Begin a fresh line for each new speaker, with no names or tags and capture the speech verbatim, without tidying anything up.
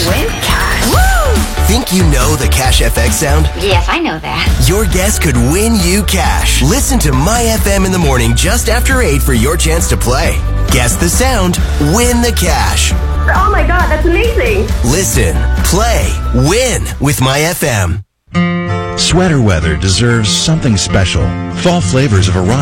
win cash.
Woo! Think you know the Cash F X sound?
Yes, I know that.
Your guest could win you cash. Listen to My F M in the morning just after eight for your chance to play. Guess the sound, win the cash.
Oh my God, that's amazing.
Listen, play, win with My F M.
Sweater weather deserves something special. Fall flavors have arrived.